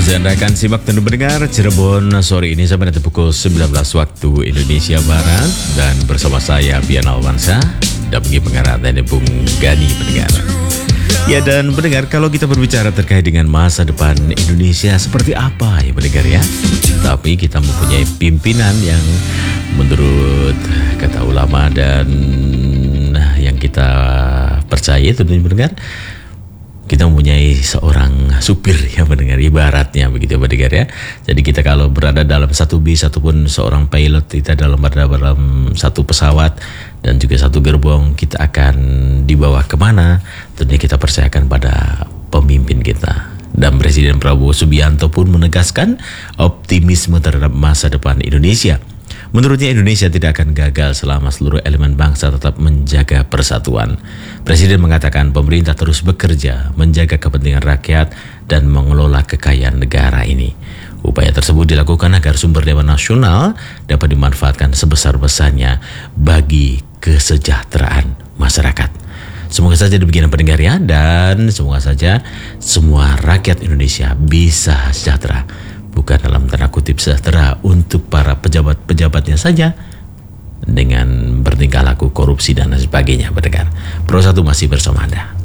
Dan akan simak dan mendengar Cirebon sore ini sampai nanti pukul 19 waktu Indonesia Barat. Dan bersama saya Bian Alwansyah, dampingi pengarah dan Bung Gani pendengar. Ya, dan pendengar, kalau kita berbicara terkait dengan masa depan Indonesia seperti apa ya pendengar ya. Tapi kita mempunyai pimpinan yang menurut kata ulama dan yang kita percaya tentunya pendengar, kita mempunyai seorang supir yang mendengar, ibaratnya begitu mendengar ya. Jadi kita kalau berada dalam satu bis ataupun seorang pilot, kita berada dalam satu pesawat dan juga satu gerbong, kita akan dibawa kemana? Tentunya kita percayakan pada pemimpin kita. Dan Presiden Prabowo Subianto pun menegaskan optimisme terhadap masa depan Indonesia. Menurutnya Indonesia tidak akan gagal selama seluruh elemen bangsa tetap menjaga persatuan. Presiden mengatakan pemerintah terus bekerja menjaga kepentingan rakyat dan mengelola kekayaan negara ini. Upaya tersebut dilakukan agar sumber daya nasional dapat dimanfaatkan sebesar-besarnya bagi kesejahteraan masyarakat. Semoga saja demikian pendengar ya, dan semoga saja semua rakyat Indonesia bisa sejahtera. Bukan dalam tanda kutip sejahtera untuk para pejabat-pejabatnya saja dengan bertingkah laku korupsi dan sebagainya pendengar. Pro 1 masih bersama Anda.